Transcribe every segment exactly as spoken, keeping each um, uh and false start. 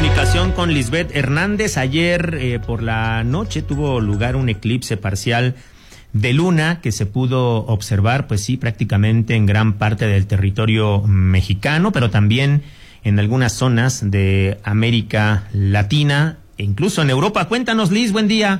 comunicación con Lisbeth Hernández. Ayer eh, por la noche tuvo lugar un eclipse parcial de luna que se pudo observar, pues sí, prácticamente en gran parte del territorio mexicano, pero también en algunas zonas de América Latina e incluso en Europa. Cuéntanos, Liz, buen día.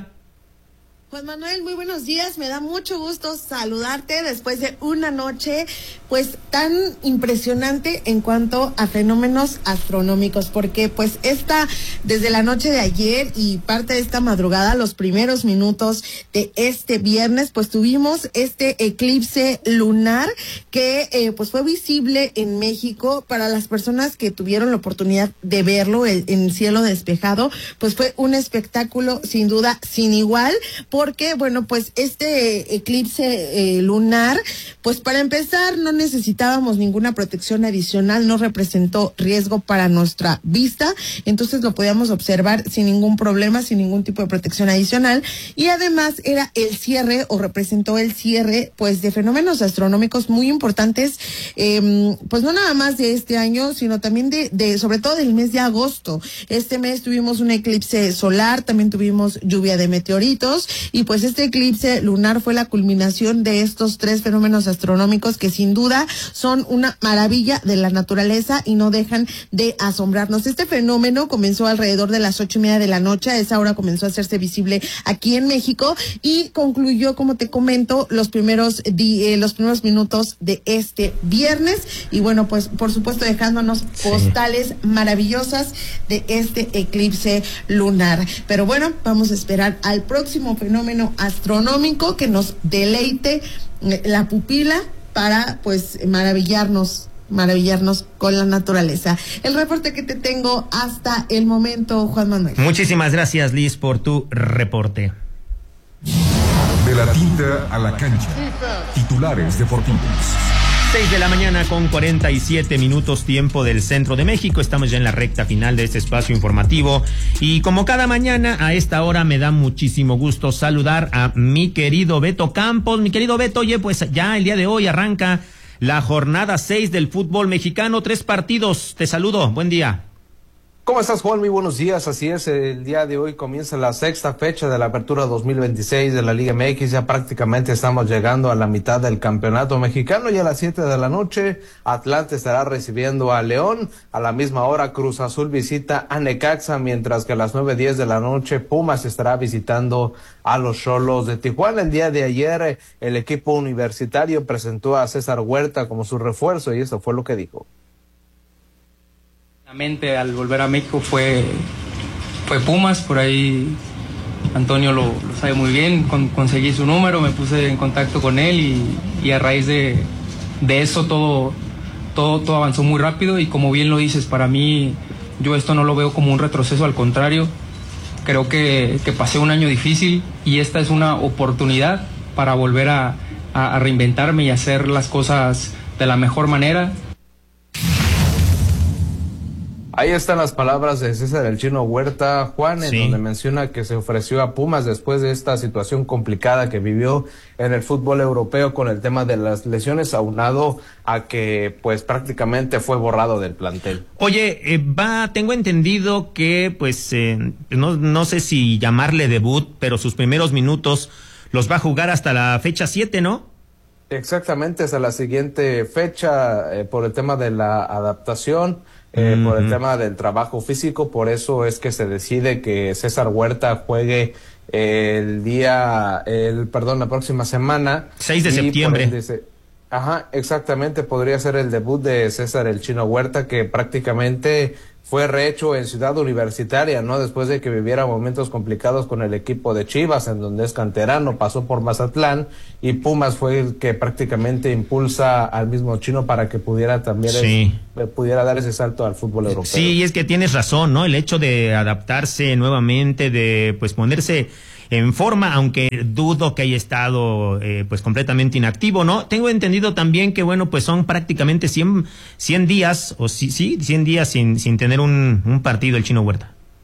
Juan Manuel, muy buenos días, me da mucho gusto saludarte después de una noche pues tan impresionante en cuanto a fenómenos astronómicos, porque pues esta, desde la noche de ayer y parte de esta madrugada, los primeros minutos de este viernes, pues tuvimos este eclipse lunar que eh, pues fue visible en México. Para las personas que tuvieron la oportunidad de verlo el, en cielo despejado, pues fue un espectáculo sin duda sin igual, porque, bueno, pues este eclipse eh, lunar, pues para empezar no necesitábamos ninguna protección adicional, no representó riesgo para nuestra vista, entonces lo podíamos observar sin ningún problema, sin ningún tipo de protección adicional, y además era el cierre o representó el cierre pues de fenómenos astronómicos muy importantes, eh, pues no nada más de este año, sino también de, de sobre todo del mes de agosto. Este mes tuvimos un eclipse solar, también tuvimos lluvia de meteoritos, y pues este eclipse lunar fue la culminación de estos tres fenómenos astronómicos que sin duda son una maravilla de la naturaleza y no dejan de asombrarnos. Este fenómeno comenzó alrededor de las ocho y media de la noche, a esa hora comenzó a hacerse visible aquí en México y concluyó, como te comento, los primeros di eh, los primeros minutos de este viernes, y bueno, pues por supuesto dejándonos sí. postales maravillosas de este eclipse lunar. Pero bueno, vamos a esperar al próximo fenómeno astronómico que nos deleite la pupila para pues maravillarnos maravillarnos con la naturaleza. El reporte que te tengo hasta el momento, Juan Manuel. Muchísimas gracias, Liz, por tu reporte. De la tinta a la cancha, titulares deportivos. seis de la mañana con cuarenta y siete minutos, tiempo del centro de México. Estamos ya en la recta final de este espacio informativo y como cada mañana a esta hora me da muchísimo gusto saludar a mi querido Beto Campos. Mi querido Beto, oye, pues ya el día de hoy arranca la jornada seis del fútbol mexicano, tres partidos. Te saludo, buen día. ¿Cómo estás, Juan? Muy buenos días. Así es, el día de hoy comienza la sexta fecha de la apertura dos mil veintiséis de la Liga M X. Ya prácticamente estamos llegando a la mitad del campeonato mexicano y a las siete de la noche Atlante estará recibiendo a León. A la misma hora Cruz Azul visita a Necaxa, mientras que a las nueve diez de la noche Pumas estará visitando a los Xolos de Tijuana. El día de ayer el equipo universitario presentó a César Huerta como su refuerzo y esto fue lo que dijo. Al volver a México fue, fue Pumas, por ahí Antonio lo, lo sabe muy bien, con, conseguí su número, me puse en contacto con él y, y a raíz de, de eso todo, todo, todo avanzó muy rápido y como bien lo dices, para mí yo esto no lo veo como un retroceso, al contrario, creo que, que pasé un año difícil y esta es una oportunidad para volver a, a, a reinventarme y hacer las cosas de la mejor manera. Ahí están las palabras de César el Chino Huerta, Juan, en sí. donde menciona que se ofreció a Pumas después de esta situación complicada que vivió en el fútbol europeo con el tema de las lesiones, aunado a que pues prácticamente fue borrado del plantel. Oye, eh, va, tengo entendido que pues eh, no, no sé si llamarle debut, pero sus primeros minutos los va a jugar hasta la fecha siete, ¿no? Exactamente, hasta la siguiente fecha eh, por el tema de la adaptación. Eh, mm-hmm. Por el tema del trabajo físico, por eso es que se decide que César Huerta juegue el día, el perdón, la próxima semana. seis de septiembre. Dice, ajá, exactamente, podría ser el debut de César el Chino Huerta, que prácticamente fue rehecho en Ciudad Universitaria, ¿no? Después de que viviera momentos complicados con el equipo de Chivas, en donde es canterano, pasó por Mazatlán, y Pumas fue el que prácticamente impulsa al mismo Chino para que pudiera también sí. es, pudiera dar ese salto al fútbol europeo. Sí, es que tienes razón, ¿no? El hecho de adaptarse nuevamente, de pues ponerse en forma, aunque dudo que haya estado eh, pues completamente inactivo, ¿no? Tengo entendido también que, bueno, pues son prácticamente cien, cien días, o sí, sí, cien días sin, sin tener un, un partido el Chino Huerta.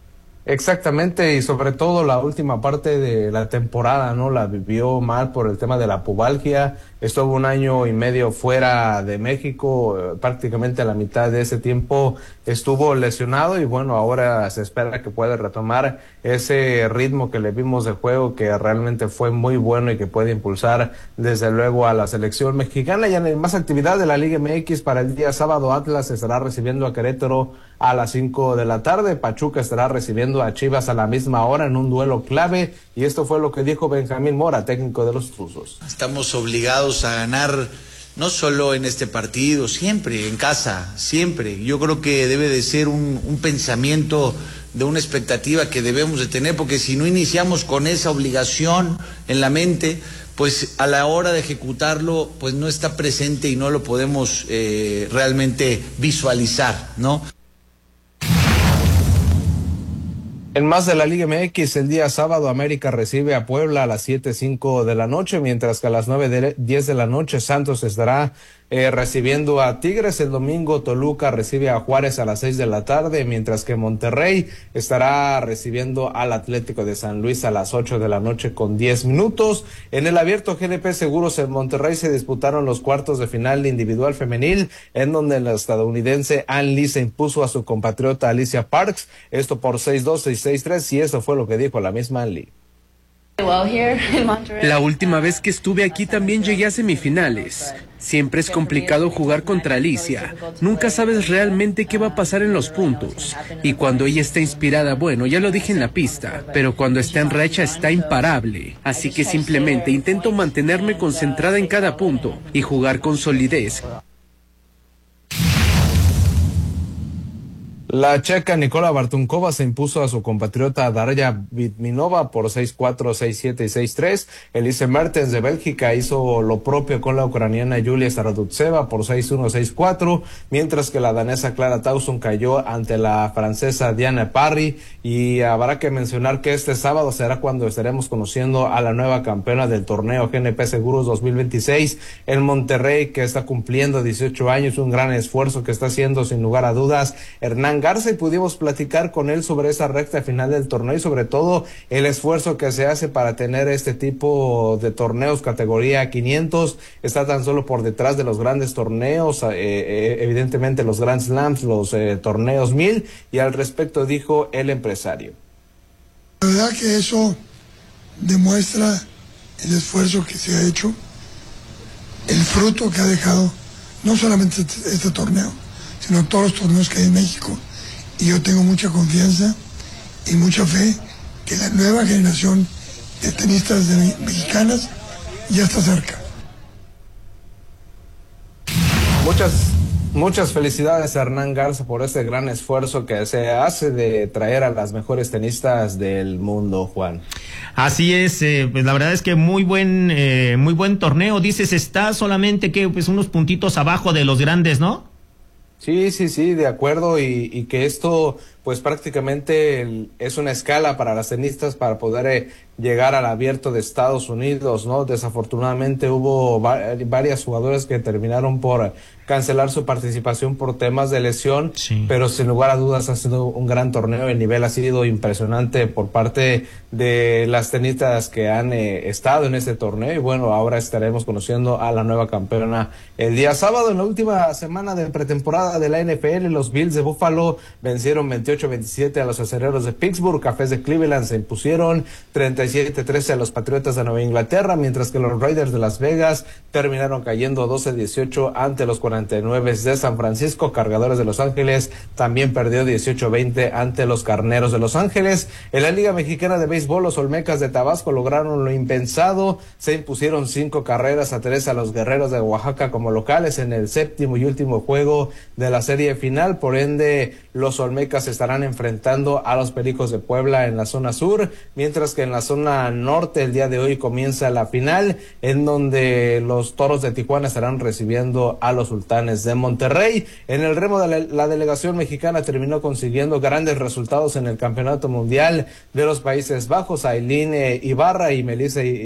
Exactamente, y sobre todo la última parte de la temporada, ¿no? La vivió mal por el tema de la pubalgia, estuvo un año y medio fuera de México, eh, prácticamente a la mitad de ese tiempo estuvo lesionado y bueno, ahora se espera que pueda retomar ese ritmo que le vimos de juego, que realmente fue muy bueno y que puede impulsar desde luego a la selección mexicana. Y en más actividad de la Liga M X para el día sábado, Atlas estará recibiendo a Querétaro a las cinco de la tarde, Pachuca estará recibiendo a Chivas a la misma hora en un duelo clave, y esto fue lo que dijo Benjamín Mora, técnico de los Tuzos. Estamos obligados a ganar, no solo en este partido, siempre, en casa, siempre. Yo creo que debe de ser un, un pensamiento de una expectativa que debemos de tener, porque si no iniciamos con esa obligación en la mente, pues a la hora de ejecutarlo, pues no está presente y no lo podemos eh, realmente visualizar, ¿no? En más de la Liga M X, el día sábado América recibe a Puebla a las siete cinco de la noche, mientras que a las nueve diez de la noche Santos estará eh, recibiendo a Tigres. El domingo Toluca recibe a Juárez a las seis de la tarde, mientras que Monterrey estará recibiendo al Atlético de San Luis a las ocho de la noche con diez minutos. En el abierto G N P Seguros en Monterrey se disputaron los cuartos de final individual femenil, en donde la estadounidense Ann Lee se impuso a su compatriota Alicia Parks, esto por seis dos, seis seis tres, y eso fue lo que dijo la misma Ann Lee. La última vez que estuve aquí también llegué a semifinales. Siempre es complicado jugar contra Alicia. Nunca sabes realmente qué va a pasar en los puntos. Y cuando ella está inspirada, bueno, ya lo dije en la pista, pero cuando está en racha está imparable. Así que simplemente intento mantenerme concentrada en cada punto y jugar con solidez. La checa Nicola Bartunkova se impuso a su compatriota Darya Vitminova por seis cuatro, seis siete y seis tres. Elise Mertens de Bélgica hizo lo propio con la ucraniana Yulia Stardutseva por seis uno, seis cuatro, mientras que la danesa Clara Tauson cayó ante la francesa Diana Parry. Y habrá que mencionar que este sábado será cuando estaremos conociendo a la nueva campeona del torneo G N P Seguros dos mil veintiséis en Monterrey, que está cumpliendo dieciocho años, un gran esfuerzo que está haciendo sin lugar a dudas Hernán Garza, y pudimos platicar con él sobre esa recta final del torneo y sobre todo el esfuerzo que se hace para tener este tipo de torneos categoría quinientos. Está tan solo por detrás de los grandes torneos, eh, eh, evidentemente los Grand Slams, los eh, torneos mil, y al respecto dijo el empresario. La verdad que eso demuestra el esfuerzo que se ha hecho, el fruto que ha dejado no solamente este, este torneo, sino todos los torneos que hay en México. Y yo tengo mucha confianza y mucha fe que la nueva generación de tenistas de mexicanas ya está cerca. Muchas, muchas felicidades a Hernán Garza por este gran esfuerzo que se hace de traer a las mejores tenistas del mundo, Juan. Así es, eh, pues la verdad es que muy buen, eh, muy buen torneo. Dices, está solamente que pues unos puntitos abajo de los grandes, ¿no? Sí, sí, sí, de acuerdo, y, y que esto pues prácticamente el, es una escala para las tenistas para poder eh, llegar al abierto de Estados Unidos, ¿no? Desafortunadamente hubo va varias jugadoras que terminaron por cancelar su participación por temas de lesión, sí. Pero sin lugar a dudas ha sido un gran torneo, el nivel ha sido impresionante por parte de las tenistas que han eh, estado en este torneo, y bueno, ahora estaremos conociendo a la nueva campeona el día sábado. En la última semana de pretemporada de la N F L, los Bills de Buffalo vencieron veintiocho veintisiete a los Acereros de Pittsburgh, Cafés de Cleveland se impusieron treinta y siete trece a los Patriotas de Nueva Inglaterra, mientras que los Raiders de Las Vegas terminaron cayendo doce dieciocho ante los cuarenta y nueve de San Francisco. Cargadores de Los Ángeles también perdió dieciocho veinte ante los Carneros de Los Ángeles. En la Liga Mexicana de Béisbol, los Olmecas de Tabasco lograron lo impensado, se impusieron cinco carreras a tres a los Guerreros de Oaxaca como locales en el séptimo y último juego de la serie final. Por ende, los Olmecas estarán enfrentando a los Pericos de Puebla en la zona sur, mientras que en la zona norte el día de hoy comienza la final, en donde los Toros de Tijuana estarán recibiendo a los Sultanes de Monterrey. En el remo, de la, la delegación mexicana terminó consiguiendo grandes resultados en el Campeonato Mundial de los Países Bajos. Ailín eh, Ibarra y Melissa